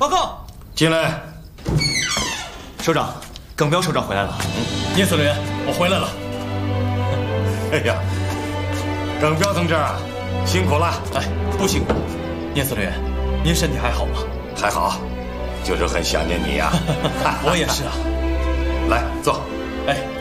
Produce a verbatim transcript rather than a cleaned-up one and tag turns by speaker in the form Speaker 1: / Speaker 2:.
Speaker 1: 报告，
Speaker 2: 进来。
Speaker 1: 首长，耿彪首长回来了。
Speaker 3: 嗯，聂司令员，我回来了。
Speaker 2: 哎呀，耿彪同志啊，辛苦了。
Speaker 3: 哎，不辛苦。聂司令员，您身体还好吗？
Speaker 2: 还好，就是很想念你呀。
Speaker 3: 我也是啊。
Speaker 2: 来坐。
Speaker 3: 哎。